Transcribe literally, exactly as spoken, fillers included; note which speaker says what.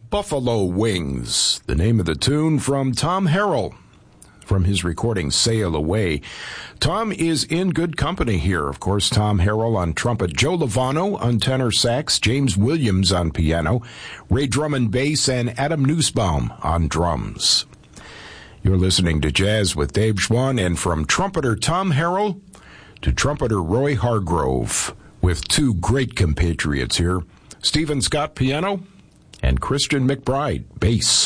Speaker 1: Buffalo Wings, the name of the tune from Tom Harrell, from his recording Sail Away. Tom is in good company here. Of course, Tom Harrell on trumpet, Joe Lovano on tenor sax, James Williams on piano, Ray Drummond bass, and Adam Nussbaum on drums. You're listening to Jazz with Dave Schwann, and from trumpeter Tom Harrell to trumpeter Roy Hargrove, with two great compatriots here, Stephen Scott piano and Christian McBride bass.